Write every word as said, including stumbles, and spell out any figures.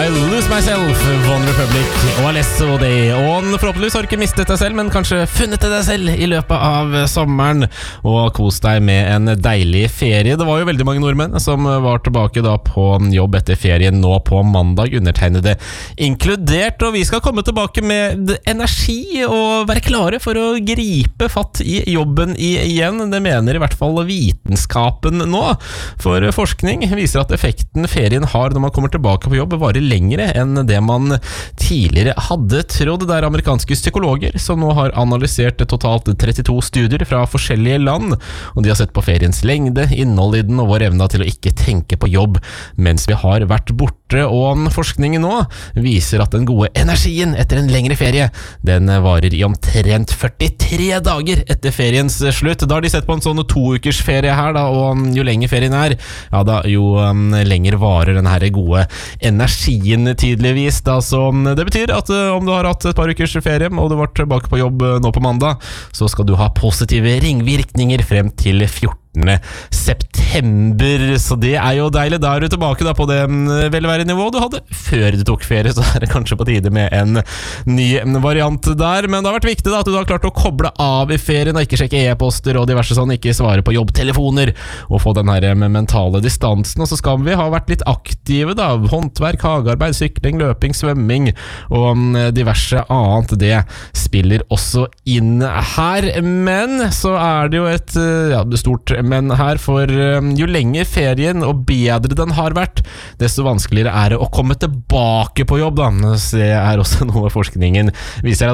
I Lose Myself, One Republic og Alesso Day. Og forhåpentligvis har du ikke mistet deg selv, men kanskje funnet deg selv i løpet av sommeren og kos deg med en deilig ferie. Det var jo veldig mange nordmenn som var tilbake da på jobb etter ferien nå på mandag, undertegnede inkludert, og vi skal komme tilbake med energi og være klare for å gripe fatt i jobben igjen. Det mener i hvert fall vitenskapen nå, for forskning viser at effekten ferien har når man kommer tilbake på jobb varer lengre enn det man tidligere hadde trodd. Det er amerikanske psykologer som nå har analysert totalt trettito studier fra forskjellige land, og de har sett på feriens lengde, innhold i den og vår evne til å ikke tenke på jobb mens vi har vært borte. Og forskningen nå viser at den gode energien etter en lengre ferie, den varer i omtrent førtitre dager etter feriens slutt. Da har de sett på en sånn to ukers ferie her da, og jo lenger ferien er, ja da, jo um, lenger varer den her gode energien tydeligvis da. Så det betyr at uh, om du har hatt et par ukers ferie og du var tilbake på jobb uh, nå på mandag, så skal du ha positive ringvirkninger frem til fjortende september, så det er jo deilig. Da er du tilbake da på det velværenivået du hadde før du tok ferie, så er det kanskje på tide med en ny variant der, men det har vært viktig da at du har klart å koble av i ferien og ikke sjekke e-poster og diverse sånn, ikke svare på jobbtelefoner og få den her med mentale distansen. Og så skal vi ha vært litt aktive da, håndverk, hagearbeid, sykling, løping, svømming og diverse annet. Det spiller også inn her, men så er det jo et ja, stort men her, for jo lenger ferien og bedre den har vært, desto vanskeligere er det å komme tilbake på jobb da. Det er også noe forskningen viser.